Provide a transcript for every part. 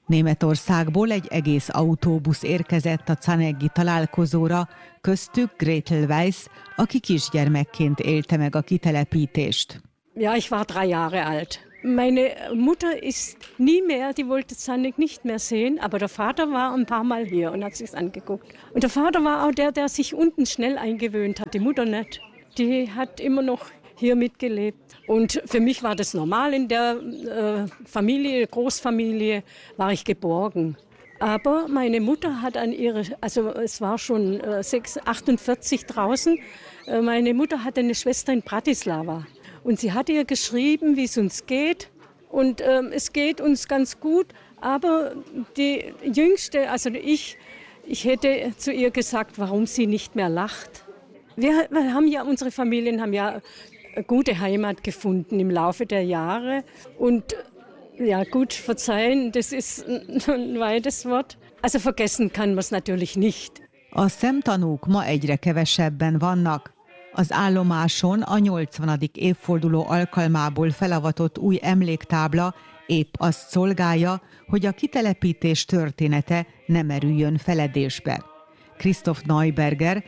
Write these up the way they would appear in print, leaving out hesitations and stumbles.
Németországból egy egész autóbusz érkezett a Zaneggi találkozóra, köztük Gretel Weiss, aki kisgyermekként élte meg a kitelepítést. Ja, ich war 3 Jahre alt. Meine Mutter ist nie mehr, die wollte Zaneg nicht mehr sehen, aber der Vater war ein paar Mal hier und hat sich's angeguckt. Und der Vater war auch der sich unten schnell eingewöhnt hat, die Mutter nicht. Die hat immer noch hier mitgelebt. Und für mich war das normal, in der Familie, Großfamilie war ich geborgen. Aber meine Mutter hat also es war schon 48 draußen, meine Mutter hatte eine Schwester in Bratislava. Und sie hat ihr geschrieben, wie es uns geht. Und es geht uns ganz gut. Aber die Jüngste, also ich hätte zu ihr gesagt, warum sie nicht mehr lacht. Wir haben ja, unsere Familien haben ja eine gute Heimat gefunden im Laufe der Jahre. Und ja gut, verzeihen, das ist ein weites Wort. Also vergessen kann man es natürlich nicht. A szemtanúk ma egyre kevesebben vannak. Az állomáson a 80. évforduló alkalmából felavatott új emléktábla épp azt szolgálja, hogy a kitelepítés története ne merüljön feledésbe. Christoph Neuberger,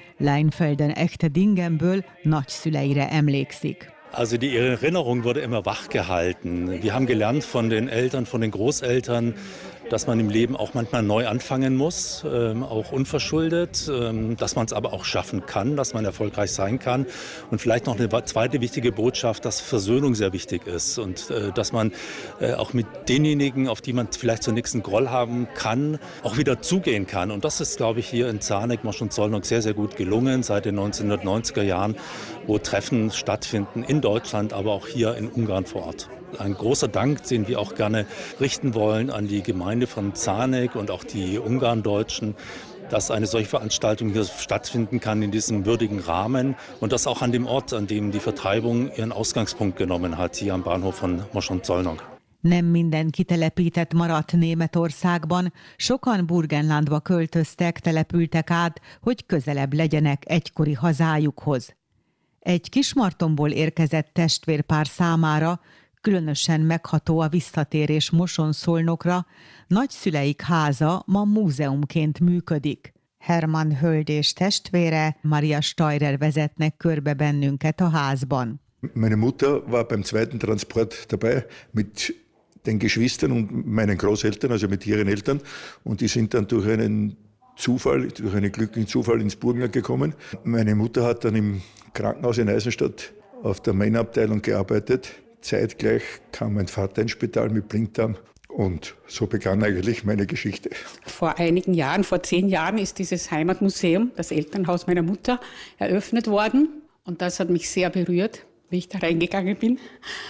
Leinfelden-Echterdingenből nagyszüleire emlékszik. Also die Erinnerung wurde immer wachgehalten. Wir haben gelernt von den Eltern, von den Großeltern, dass man im Leben auch manchmal neu anfangen muss, auch unverschuldet, dass man es aber auch schaffen kann, dass man erfolgreich sein kann. Und vielleicht noch eine zweite wichtige Botschaft, dass Versöhnung sehr wichtig ist und dass man auch mit denjenigen, auf die man vielleicht zunächst einen Groll haben kann, auch wieder zugehen kann. Und das ist, glaube ich, hier in Zaneg, Moschon-Szolnok sehr, sehr gut gelungen seit den 1990er Jahren, wo Treffen stattfinden in Deutschland, aber auch hier in Ungarn vor Ort. Ein großer Dank, den wir auch gerne richten wollen an die Gemeinde von Zaneg und auch die Ungarndeutschen, dass eine solche Veranstaltung hier stattfinden kann in diesem würdigen Rahmen und das auch an dem Ort, an dem die Vertreibung ihren Ausgangspunkt genommen hat, hier am Bahnhof von Moschon-Szolnok. Nem minden kitelepített maradt Németországban, sokan Burgenlandba költöztek, települtek át, hogy közelebb legyenek egykori hazájukhoz. Egy Kismartonból érkezett testvérpár számára különösen megható a visszatérés Moson-Szolnokra, nagyszüleik háza ma múzeumként működik. Hermann hölgy és testvére, Maria Steurer vezetnek körbe bennünket a házban. Meine Mutter war beim zweiten Transport dabei mit den Geschwistern und meinen Großeltern, also mit ihren Eltern, und die sind dann durch einen glücklichen Zufall ins Burgenland gekommen. Meine Mutter hat dann im Krankenhaus in Eisenstadt auf der Männerabteilung gearbeitet. Zeitgleich kam mein Vater ins Spital mit Blinddarm und so begann eigentlich meine Geschichte. Vor einigen Jahren, vor 10 Jahren, ist dieses Heimatmuseum, das Elternhaus meiner Mutter, eröffnet worden. Und das hat mich sehr berührt, wie ich da reingegangen bin.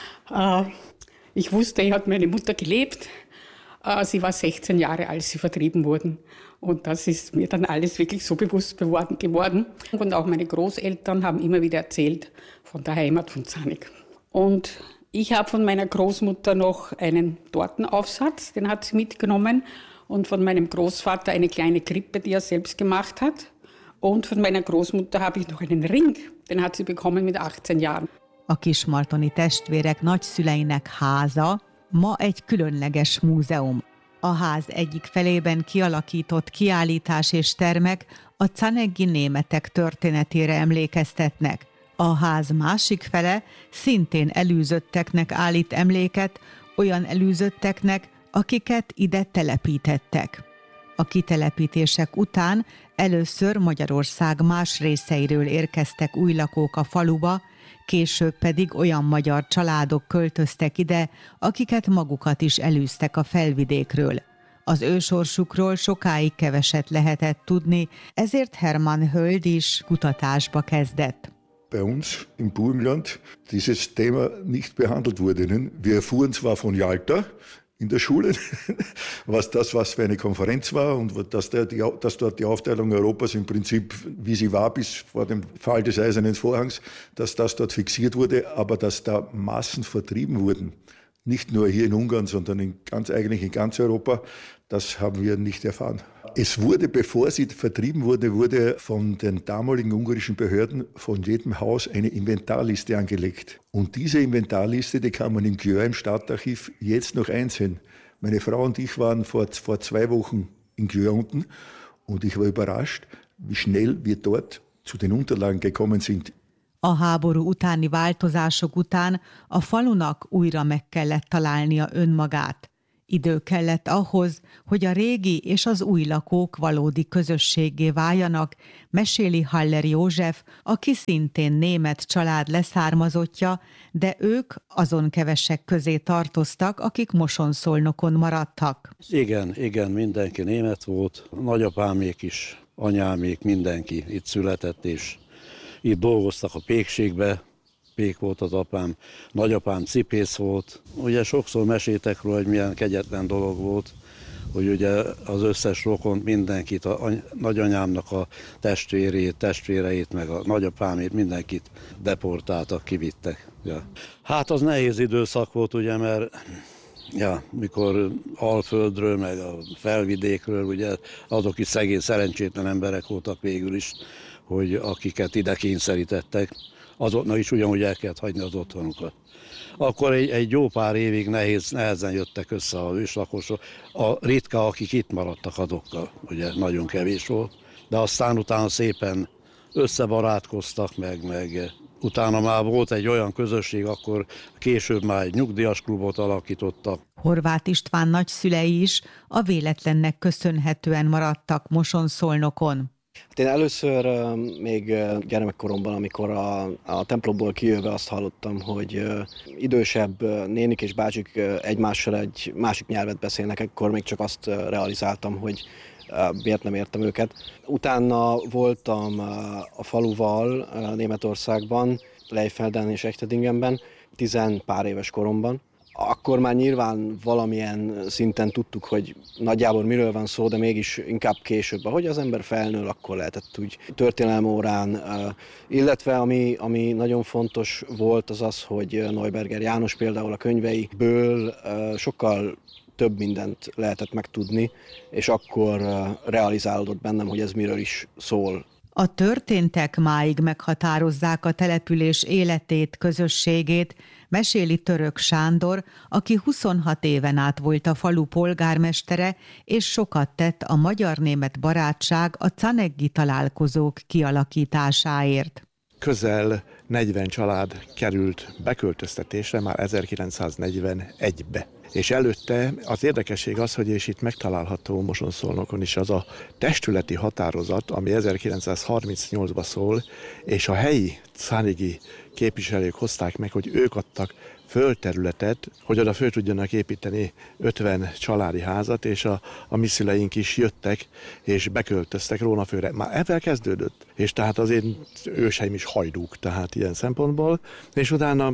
Ich wusste, hier hat meine Mutter gelebt. Sie war 16 Jahre, als sie vertrieben wurden. Und das ist mir dann alles wirklich so bewusst geworden. Und auch meine Großeltern haben immer wieder erzählt von der Heimat von Zaneg. Und ich habe von meiner Großmutter noch einen Tortenaufsatz, den hat sie mitgenommen. Und von meinem Großvater eine kleine Krippe, die er selbst gemacht hat. Und von meiner Großmutter habe ich noch einen Ring, den hat sie bekommen mit 18 Jahren. A kismartoni testvérek nagyszüleinek háza ma egy különleges múzeum. A ház egyik felében kialakított kiállítás és termek a zaneggi németek történetére emlékeztetnek. A ház másik fele szintén elűzötteknek állít emléket, olyan elűzötteknek, akiket ide telepítettek. A kitelepítések után először Magyarország más részeiről érkeztek új lakók a faluba, később pedig olyan magyar családok költöztek ide, akiket magukat is elűztek a felvidékről. Az ő sorsukról sokáig keveset lehetett tudni, ezért Hermann hölgy is kutatásba kezdett. Bei uns im Burgenland dieses Thema nicht behandelt wurde. Wir erfuhren zwar von Jalta in der Schule, was für eine Konferenz war und dass dort die Aufteilung Europas im Prinzip, wie sie war bis vor dem Fall des Eisernen Vorhangs, dass das dort fixiert wurde, aber dass da Massen vertrieben wurden, nicht nur hier in Ungarn, sondern eigentlich in ganz Europa, das haben wir nicht erfahren. Es wurde, bevor sie vertrieben wurde von den damaligen ungarischen Behörden von jedem Haus eine Inventarliste angelegt. Und diese Inventarliste, die kann man im Gjör im Stadtarchiv jetzt noch einsehen. Meine Frau und ich waren vor 2 Wochen in Glönden und ich war überrascht, wie schnell wir dort zu den Unterlagen gekommen sind. A háború utáni változások után a falunak újra meg kellett találnia önmagát. Idő kellett ahhoz, hogy a régi és az új lakók valódi közösséggé váljanak, meséli Haller József, aki szintén német család leszármazottja, de ők azon kevesek közé tartoztak, akik Mosonszolnokon maradtak. Igen, mindenki német volt, nagyapámék is, anyámék, mindenki itt született, és itt dolgoztak a pékségbe. Pék volt az apám, nagyapám cipész volt. Ugye sokszor meséltek róla, hogy milyen kegyetlen dolog volt, hogy ugye az összes rokont, mindenkit, a nagyanyámnak a testvéreit, meg a nagyapámét, mindenkit deportáltak, kivittek. Ja. Hát az nehéz időszak volt, ugye, mert mikor Alföldről, meg a felvidékről, ugye azok is szegény, szerencsétlen emberek voltak végül is, hogy akiket ide kényszerítettek, azoknak is ugyanúgy el kellett hagyni az otthonukat. Akkor egy jó pár évig nehezen jöttek össze a őslakosok. A ritka, akik itt maradtak, azokkal ugye nagyon kevés volt, de aztán utána szépen összebarátkoztak, meg utána már volt egy olyan közösség, akkor később már egy nyugdíjas klubot alakítottak. Horváth István nagyszülei is a véletlennek köszönhetően maradtak Mosonszolnokon. Hát én először még gyermekkoromban, amikor a templomból kijövve azt hallottam, hogy idősebb nénik és bácsik egymással egy másik nyelvet beszélnek, akkor még csak azt realizáltam, hogy miért nem értem őket. Utána voltam a faluval Németországban, Leifelden és Echterdingenben, 10 pár éves koromban. Akkor már nyilván valamilyen szinten tudtuk, hogy nagyjából miről van szó, de mégis inkább később. Ahogy az ember felnől, akkor lehetett úgy történelmórán. Illetve ami nagyon fontos volt, az az, hogy Neuberger János például a könyveiből sokkal több mindent lehetett megtudni, és akkor realizálódott bennem, hogy ez miről is szól. A történtek máig meghatározzák a település életét, közösségét, meséli Török Sándor, aki 26 éven át volt a falu polgármestere, és sokat tett a magyar-német barátság, a caneggi találkozók kialakításáért. Közel 40 család került beköltöztetésre már 1941-be. És előtte az érdekesség az, hogy és itt megtalálható Mosonszolnokon is az a testületi határozat, ami 1938-ban szól, és a helyi canegi képviselők hozták meg, hogy ők adtak földterületet, hogy oda föl tudjanak építeni 50 családi házat, és a mi szüleink is jöttek, és beköltöztek Rónafőre. Már ezzel kezdődött, és tehát az én őseim is hajdúk, tehát ilyen szempontból, és utána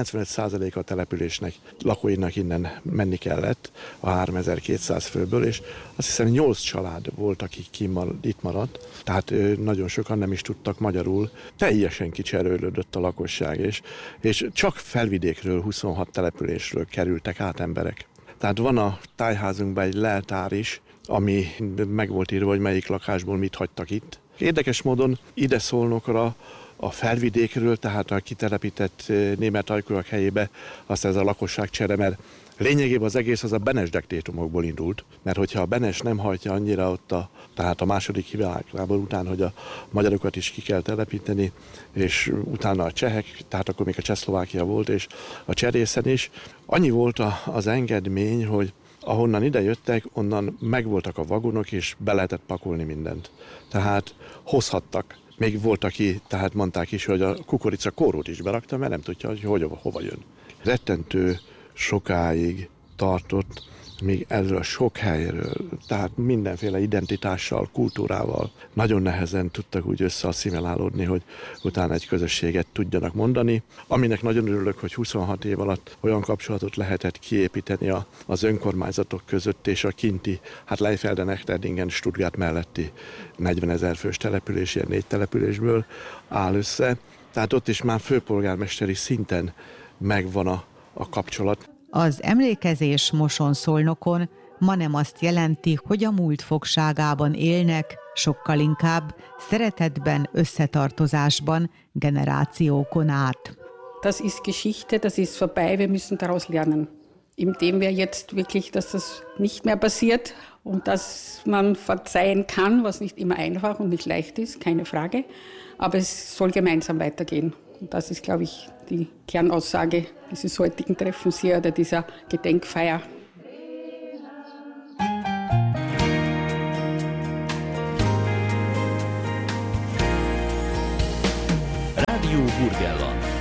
95% a településnek, lakóinak innen menni kellett a 3200 főből, és azt hiszem 8 család volt, akik itt maradt, tehát nagyon sokan nem is tudtak magyarul, teljesen kicserélődött a lakosság, és csak felvidékről 26 településről kerültek át emberek. Tehát van a tájházunkban egy leltár is, ami meg volt írva, hogy melyik lakásból mit hagytak itt. Érdekes módon ide Szolnokra a felvidékről, tehát a kitelepített német ajkúak helyébe azt ez a lakosságcsere, mert lényegében az egész az a Benes dekrétumokból indult, mert hogyha a Benes nem hajtja annyira ott tehát a második világháború után, hogy a magyarokat is ki kell telepíteni, és utána a csehek, tehát akkor még a Csehszlovákia volt, és a cserészen is. Annyi volt az engedmény, hogy ahonnan ide jöttek, onnan megvoltak a vagonok, és be lehetett pakolni mindent. Tehát hozhattak. Még volt, aki, tehát mondták is, hogy a kukorica kórót is berakta, mert nem tudja, hogy hova jön. Rettentő sokáig tartott, még erről a sok helyről, tehát mindenféle identitással, kultúrával nagyon nehezen tudtak úgy összeasszimilálódni, hogy utána egy közösséget tudjanak mondani. Aminek nagyon örülök, hogy 26 év alatt olyan kapcsolatot lehetett kiépíteni az önkormányzatok között és a kinti, hát Leifelden, Echterdingen, Stuttgart melletti 40 000 fős település, ilyen 4 településből áll össze. Tehát ott is már főpolgármesteri szinten megvan a kapcsolat. Az emlékezés Mosonszolnokon ma nem azt jelenti, hogy a múlt fogságában élnek, sokkal inkább szeretetben, összetartozásban, generációkon át. Das ist Geschichte, das ist vorbei, wir müssen daraus lernen. indem wir jetzt wirklich, dass das nicht mehr passiert und dass man verzeihen kann, was nicht immer einfach und nicht leicht ist, keine Frage. Aber es soll gemeinsam weitergehen. Und das ist, glaube ich, die Kernaussage dieses heutigen Treffens hier oder dieser Gedenkfeier. Radio Burgenland.